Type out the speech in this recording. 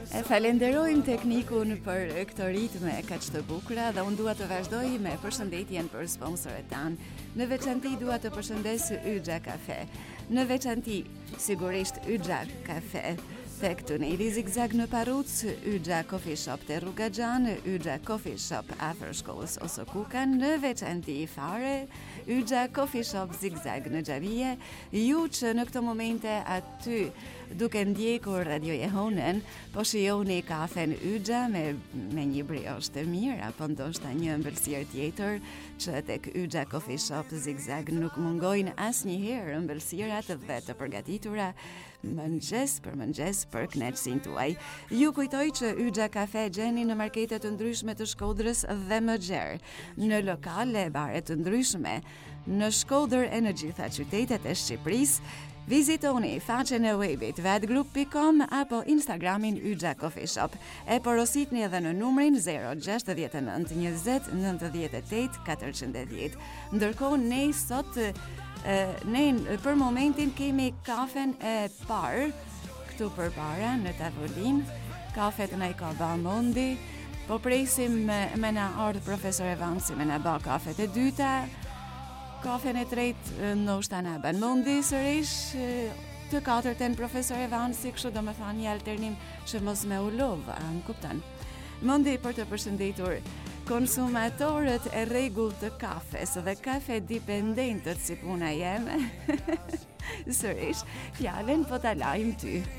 E falenderojmë teknikun për këto ritme kaq të bukura dhe unë dua të vazhdoj me përshëndetjen për sponsorët tanë. Në veçanti dua të përshëndes Yxha Kafe. Në veçanti sigurisht Yxha Kafe. Tek tuneli Zigzag në Paruc, Yxha Coffee Shop te Rruga Xhan, Yxha Coffee Shop afër shkollës Osokuka, në veçanti fare Yxha Coffee Shop Zigzag në Xhavije. Ju që në këto momente aty duke ndjekur Radio Jehonen, po shijoni kafen Yxha me një brioche të mirë apo ndoshta një ëmbëlsirë tjetër, që tek Yxha Coffee Shop Zigzag nuk mungojnë asnjëherë ëmbëlsirat dhe të përgatitura mëngjes për kënaqësinë tuaj. Ju kujtoj që Yxha Kafe gjeni në markete të ndryshme të Shkodrës dhe më gjerë, në lokale bare të ndryshme, në Shkodër e në gjitha qytetet e Shqipërisë. Vizitoni faqen e webit vatgroup.com apo Instagramin Yxha Coffee Shop. E porositni edhe në numrin 069 20 98 410. Ndërkohë ne për momentin kemi kafen e parë këtu përpara në tavolinë. Kafet na i ka bërë Mondi. Po presim me na ardh profesor Evansi me na bë kafet e dyta. Kafen e tretë ndoshta na bën Mondi sërish, të katërtën profesor Evansi, kështu do më thani një alternim që mos me u lodh, më kupton. Mondi për të përshëndetur konsumatorët e rregullt të kafes dhe kafe dipendentët si puna jeme. Sërish, fjalën po ta lajm ty.